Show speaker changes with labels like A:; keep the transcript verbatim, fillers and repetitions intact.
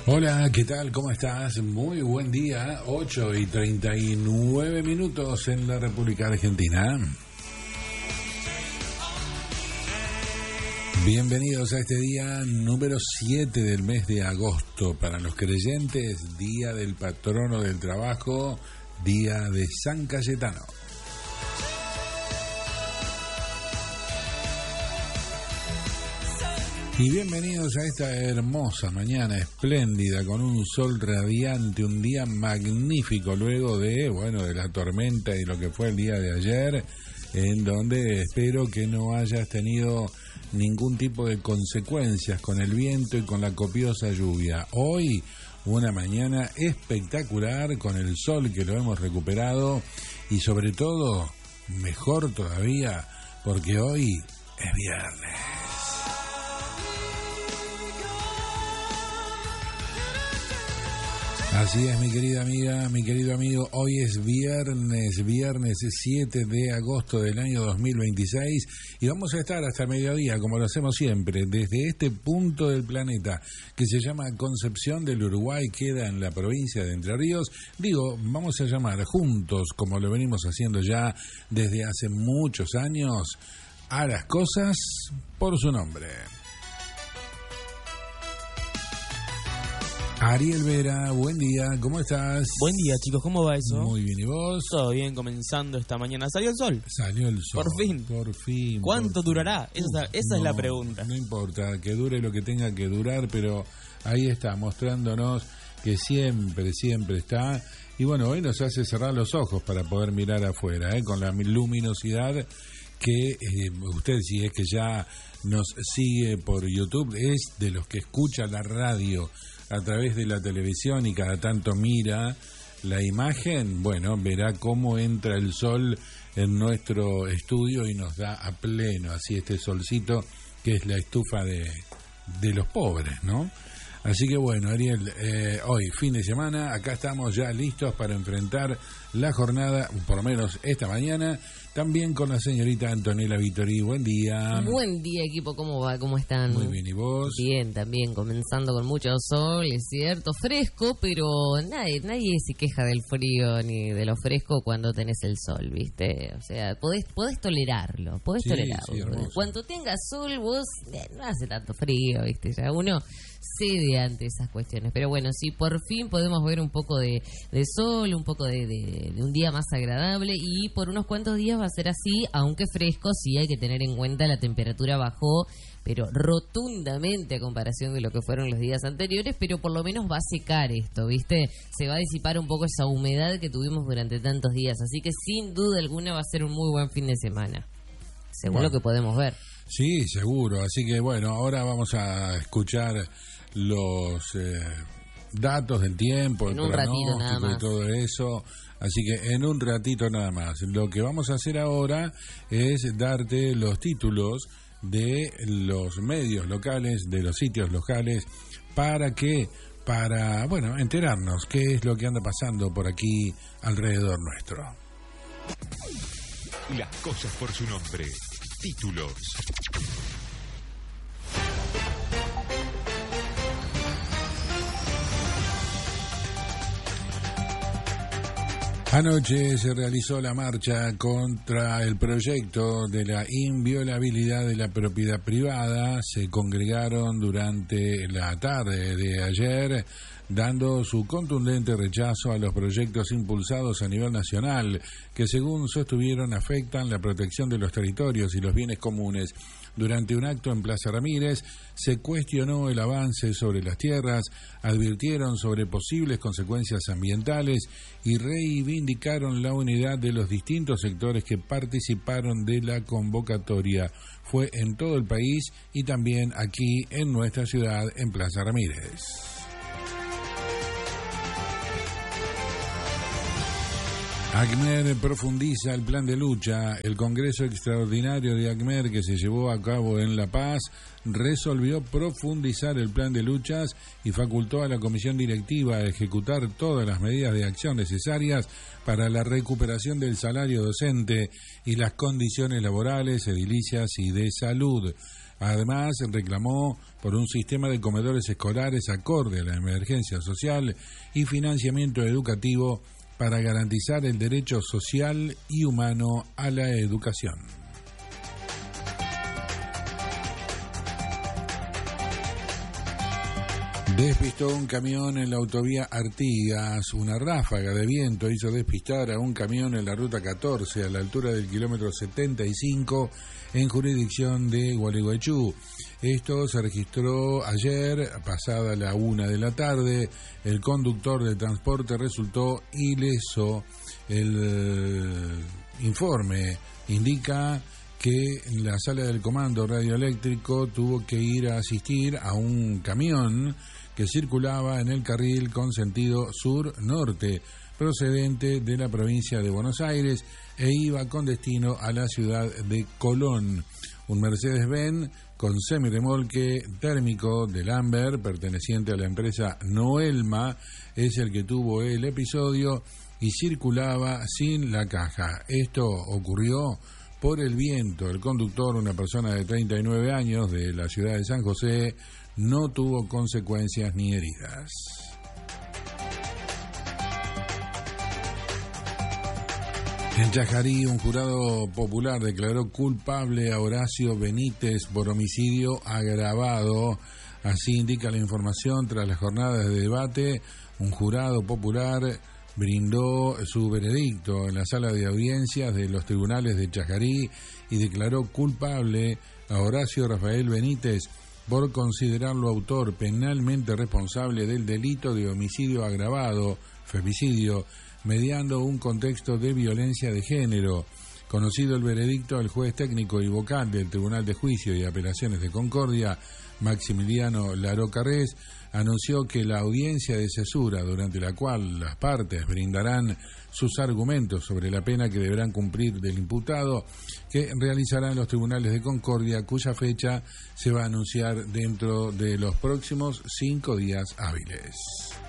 A: Hola, ¿qué tal? ¿Cómo estás? Muy buen día, ocho y treinta y nueve minutos en la República Argentina. Bienvenidos a este día número siete del mes de agosto. Para los creyentes, día del patrono del trabajo, día de San Cayetano. Y bienvenidos a esta hermosa mañana espléndida con un sol radiante, un día magnífico luego de, bueno, de la tormenta y lo que fue el día de ayer, en donde espero que no hayas tenido ningún tipo de consecuencias con el viento y con la copiosa lluvia. Hoy una mañana espectacular con el sol que lo hemos recuperado y sobre todo, mejor todavía, porque hoy es viernes. Así es, mi querida amiga, mi querido amigo, hoy es viernes, viernes siete de agosto del año dos mil veintiséis y vamos a estar hasta el mediodía, como lo hacemos siempre, desde este punto del planeta que se llama Concepción del Uruguay, queda en la provincia de Entre Ríos. Digo, vamos a llamar juntos, como lo venimos haciendo ya desde hace muchos años, a las cosas por su nombre. Ariel Vera, buen día, ¿cómo estás?
B: Buen día, chicos, ¿cómo va eso?
A: Muy bien, ¿y vos?
B: Todo bien, comenzando esta mañana. ¿Salió el sol?
A: Salió el sol.
B: Por fin.
A: Por fin.
B: ¿Cuánto
A: por
B: durará?
A: fin.
B: Esa, esa
A: no,
B: es la pregunta.
A: No importa, que dure lo que tenga que durar, pero ahí está, mostrándonos que siempre, siempre está. Y bueno, hoy nos hace cerrar los ojos para poder mirar afuera, ¿eh? Con la luminosidad que eh, usted, si es que ya nos sigue por YouTube, es de los que escucha la radio a través de la televisión y cada tanto mira la imagen, bueno, verá cómo entra el sol en nuestro estudio y nos da a pleno, así este solcito que es la estufa de, de los pobres, ¿no? Así que bueno, Ariel, eh, hoy, fin de semana, acá estamos ya listos para enfrentar la jornada, por lo menos esta mañana, también con la señorita Antonella Vittori. Buen día.
C: Buen día, equipo, ¿cómo va? ¿Cómo están?
A: Muy bien, ¿y vos?
C: Bien, también, comenzando con mucho sol, es cierto, fresco, pero nadie nadie se queja del frío ni de lo fresco cuando tenés el sol, ¿viste? O sea, podés, podés tolerarlo, podés
A: Sí,
C: tolerarlo.
A: sí,
C: cuando tengas sol, vos eh, no hace tanto frío, ¿viste? Ya uno cede ante esas cuestiones. Pero bueno, sí, por fin podemos ver un poco de, de sol, un poco de, de, de un día más agradable y por unos cuantos días va a ser así, aunque fresco, sí hay que tener en cuenta la temperatura bajó, pero rotundamente a comparación de lo que fueron los días anteriores, pero por lo menos va a secar esto, ¿viste? Se va a disipar un poco esa humedad que tuvimos durante tantos días, así que sin duda alguna va a ser un muy buen fin de semana, según bueno, lo que podemos ver.
A: Sí, seguro, así que bueno, ahora vamos a escuchar los eh, datos del tiempo,
C: en
A: el
C: un ratito nada más
A: y todo eso, así que en un ratito nada más. Lo que vamos a hacer ahora es darte los títulos de los medios locales, de los sitios locales, para que, para, bueno, enterarnos qué es lo que anda pasando por aquí alrededor nuestro.
D: Las cosas por su nombre. Títulos.
A: Anoche se realizó la marcha contra el proyecto de la inviolabilidad de la propiedad privada. Se congregaron durante la tarde de ayer dando su contundente rechazo a los proyectos impulsados a nivel nacional que, según sostuvieron, afectan la protección de los territorios y los bienes comunes. Durante un acto en Plaza Ramírez se cuestionó el avance sobre las tierras, advirtieron sobre posibles consecuencias ambientales y reivindicaron la unidad de los distintos sectores que participaron de la convocatoria. Fue en todo el país y también aquí en nuestra ciudad, en Plaza Ramírez. ACMER profundiza el plan de lucha. El Congreso Extraordinario de ACMER, que se llevó a cabo en La Paz, resolvió profundizar el plan de luchas y facultó a la Comisión Directiva a ejecutar todas las medidas de acción necesarias para la recuperación del salario docente y las condiciones laborales, edilicias y de salud. Además, reclamó por un sistema de comedores escolares acorde a la emergencia social y financiamiento educativo para garantizar el derecho social y humano a la educación. Despistó un camión en la autovía Artigas. Una ráfaga de viento hizo despistar a un camión en la ruta catorce a la altura del kilómetro setenta y cinco en jurisdicción de Gualeguaychú. Esto se registró ayer, pasada la una de la tarde. El conductor del transporte resultó ileso. El informe indica que la sala del comando radioeléctrico tuvo que ir a asistir a un camión que circulaba en el carril con sentido sur-norte, procedente de la provincia de Buenos Aires e iba con destino a la ciudad de Colón. Un Mercedes-Benz con semirremolque térmico de Lambert, perteneciente a la empresa Noelma, es el que tuvo el episodio y circulaba sin la caja. Esto ocurrió por el viento. El conductor, una persona de treinta y nueve años de la ciudad de San José, no tuvo consecuencias ni heridas. En Chajarí, un jurado popular declaró culpable a Horacio Benítez por homicidio agravado. Así indica la información. Tras las jornadas de debate, un jurado popular brindó su veredicto en la sala de audiencias de los tribunales de Chajarí y declaró culpable a Horacio Rafael Benítez por considerarlo autor penalmente responsable del delito de homicidio agravado, femicidio, mediando un contexto de violencia de género. Conocido el veredicto, el juez técnico y vocal del Tribunal de Juicio y Apelaciones de Concordia, Maximiliano Laró Carrés, anunció que la audiencia de cesura, durante la cual las partes brindarán sus argumentos sobre la pena que deberán cumplir del imputado, que realizarán los tribunales de Concordia, cuya fecha se va a anunciar dentro de los próximos cinco días hábiles.